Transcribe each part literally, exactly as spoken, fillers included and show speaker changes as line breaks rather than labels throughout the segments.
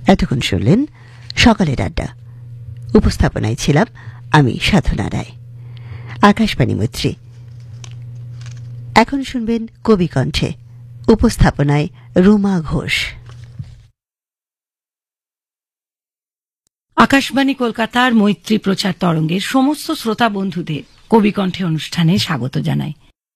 এতক্ষণ শুনলেন সকালের আড্ডা। উপস্থাপনায় ছিলাম আমি সাধনা রায়। আকাশবাণী মৈত্রী। এখন শুনবেন কবি কণ্ঠে, উপস্থাপনায় রুমা ঘোষ।
আকাশবাণী কলকাতার মৈত্রী প্রচার তরঙ্গের সমস্ত শ্রোতা বন্ধুদের কবি কণ্ঠে অনুষ্ঠানে স্বাগত জানাই।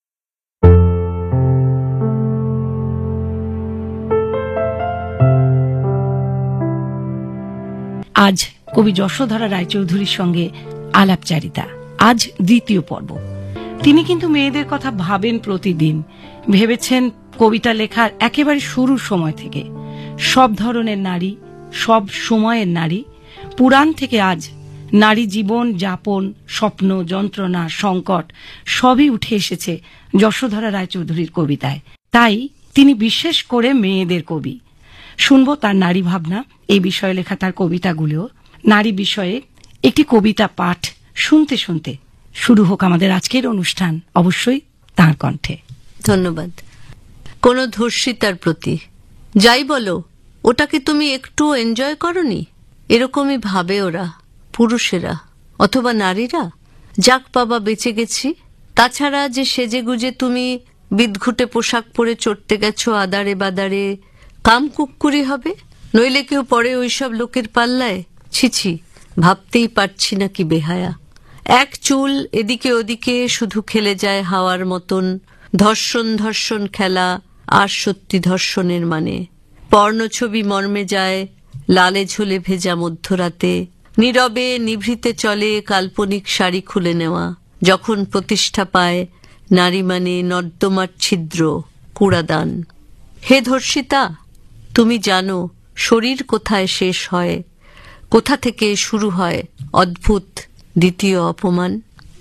আজ কবি যশোধরা রায়চৌধুরীর সঙ্গে আলাপচারিতা। আজ দ্বিতীয় পর্ব। তিনি কিন্তু মেয়েদের কথা ভাবেন প্রতিদিন, ভেবেছেন কবিতা লেখার একেবারে শুরুর সময় থেকে। সব ধরনের নারী, সব সময়ের নারী, পুরাণ থেকে আজ নারী জীবন যাপন, স্বপ্ন, যন্ত্রণা, সংকট সবই উঠে এসেছে যশোধরা রায়চৌধুরীর কবিতায়। তাই তিনি বিশেষ করে মেয়েদের কবি। শুনব তার নারী ভাবনা, এই বিষয়ে লেখা তার কবিতাগুলো। নারী বিষয়ে একটি কবিতা পাঠ শুনতে শুনতে শুরু হোক আমাদের আজকের অনুষ্ঠান, অবশ্যই তাঁর কণ্ঠে।
ধন্যবাদ। কোন ধর্ষিতার প্রতি যাই বলো, ওটাকে তুমি একটু এনজয় করনি? এরকমই ভাবে ওরা, পুরুষেরা অথবা নারীরা। যাক বাবা বেঁচে গেছি। তাছাড়া যে সেজে গুজে তুমি বিদঘুটে পোশাক পরে চড়তে গেছো আদারে বাদারে, কাম কুক্কুরি হবে, নইলে কেউ পরে ওইসব লোকের পাল্লায়। ছিছি, ভাবতেই পারছি না কি বেহায়া। এক চুল এদিকে ওদিকে শুধু খেলে যায় হাওয়ার মতন। ধর্ষণ ধর্ষণ খেলা, আর সত্যি ধর্ষণের মানে। পর্ণছবি মর্মে যায় লালে ঝোলে ভেজা মধ্যরাতে। নীরবে নিভৃতে চলে কাল্পনিক শাড়ি খুলে নেওয়া। যখন প্রতিষ্ঠা পায় নারী মানে নর্দমার ছিদ্র, কুড়াদান। হে ধর্ষিতা, তুমি জানো শরীর কোথায় শেষ হয়, কোথা থেকে শুরু হয় অদ্ভুত দ্বিতীয় অপমান?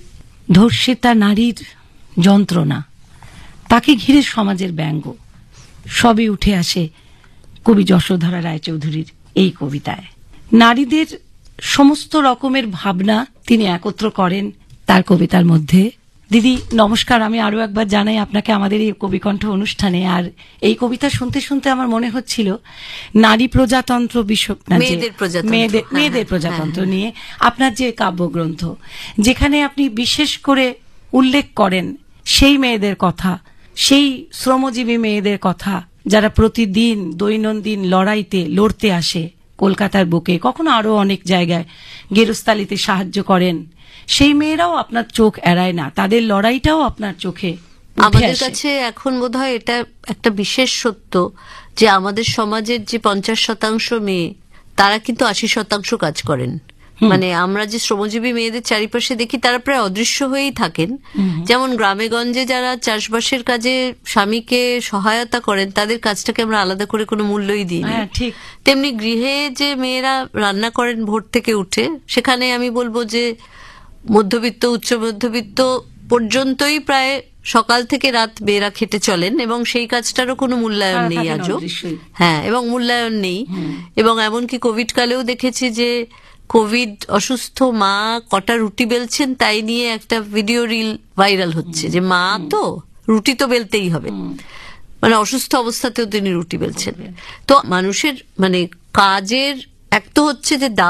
ধর্ষিতা নারীর যন্ত্রণা, তাকে ঘিরে সমাজের ব্যঙ্গ সবই উঠে আসে কবি যশোধরা রায়চৌধুরীর এই কবিতায়। নারীদের সমস্ত রকমের ভাবনা তিনি একত্র করেন তার কবিতার মধ্যে। দিদি নমস্কার, আমি আরো একবার জানাই আপনাকে আমাদের এই কবিকণ্ঠ অনুষ্ঠানে। আর এই কবিতা শুনতে শুনতে আমার মনে হচ্ছিল নারী প্রজাতন্ত্র বিষয়, মেয়েদের মেয়েদের প্রজাতন্ত্র নিয়ে আপনার যে কাব্যগ্রন্থ, যেখানে আপনি বিশেষ করে উল্লেখ করেন সেই মেয়েদের কথা, সেই শ্রমজীবী মেয়েদের কথা যারা প্রতিদিন দৈনন্দিন লড়াইতে লড়তে আসে কলকাতার বুকে, কখনো আরো অনেক জায়গায় গেরস্তালিতে সাহায্য করেন। সেই মেয়েরাও আপনার চোখ এড়ায় না, তাদের লড়াইটাও আপনার চোখে।
আমাদের কাছে এখন বোধহয় এটা একটা বিশেষ সত্য যে আমাদের সমাজের যে পঞ্চাশ শতাংশ মেয়ে, তারা কিন্তু আশি শতাংশ কাজ করেন। মানে আমরা যে শ্রমজীবী মেয়েদের চারিপাশে দেখি তারা প্রায় অদৃশ্য হয়েই থাকেন। যেমন গ্রামে গঞ্জে যারা চাষবাসের কাজে স্বামীকে সহায়তা করেন, তাদের কাজটাকে আমরা আলাদা করে কোনো মূল্যই দিই না। তেমনি গৃহে যে মেয়েরা রান্না করেন ভোর থেকে উঠে, সেখানে আমি বলবো যে মধ্যবিত্ত উচ্চ মধ্যবিত্ত পর্যন্তই প্রায় সকাল থেকে রাত মেয়েরা খেটে চলেন, এবং সেই কাজটারও কোনো মূল্যায়ন নেই আজও। হ্যাঁ, এবং মূল্যায়ন নেই। এবং এমনকি কোভিড কালেও দেখেছি যে কোভিড অসুস্থ মা কটা রুটি বেলছেন তাই নিয়ে একটা ভিডিও রিল ভাইরাল হচ্ছে যে মা তো রুটি তো বেলতেই হবে, মানে অসুস্থ অবস্থাতেও তিনি রুটি বেলছেন। তো মানুষের মানে কাজের এক তো হচ্ছে যে